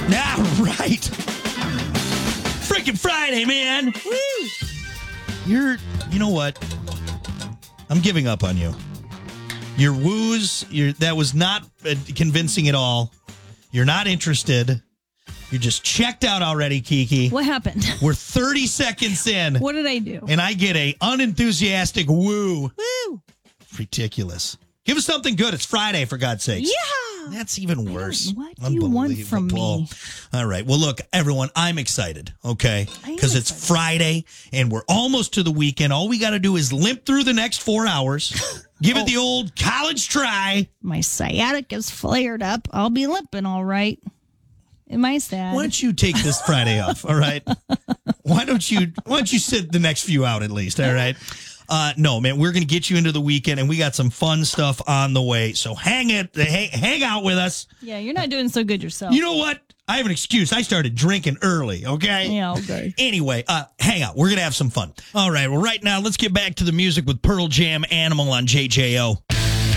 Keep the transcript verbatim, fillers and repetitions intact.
Nah, right. Freaking Friday, man. Woo. You're, you know what? I'm giving up on you. Your woos, your, that was not uh, convincing at all. You're not interested. You're just checked out already, Kiki. What happened? We're thirty seconds in. What did I do? And I get a unenthusiastic woo. Woo. Ridiculous. Give us something good. It's Friday, for God's sakes. Yeah. That's even worse. What do you want from me? All right. Well, look, everyone, I'm excited, okay? Because it's Friday, and we're almost to the weekend. All we got to do is limp through the next four hours. Give oh. it the old college try. My sciatic is flared up. I'll be limping, all right. Am I sad? Why don't you take this Friday off, all right? Why don't you Why don't you sit the next few out at least, all right? Uh, no, man, we're going to get you into the weekend, and we got some fun stuff on the way. So hang it, hang, hang out with us. Yeah, you're not doing so good yourself. You know what? I have an excuse. I started drinking early, okay? Yeah, okay. Anyway, uh, hang out. We're going to have some fun. All right, well, right now, let's get back to the music with Pearl Jam, Animal on J J O.